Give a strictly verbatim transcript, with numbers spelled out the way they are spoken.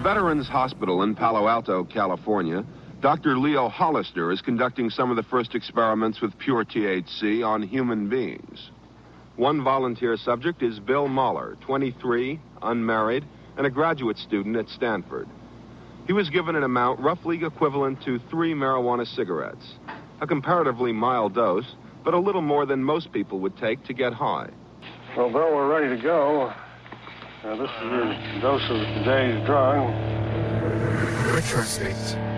Veterans Hospital in Palo Alto, California, Doctor Leo Hollister is conducting some of the first experiments with pure T H C on human beings. One volunteer subject is Bill Mahler, twenty-three, unmarried, and a graduate student at Stanford. He was given an amount roughly equivalent to three marijuana cigarettes, a comparatively mild dose, but a little more than most people would take to get high. Well, Bill, we're ready to go. Now, this is your dose of today's drug. Retrospect.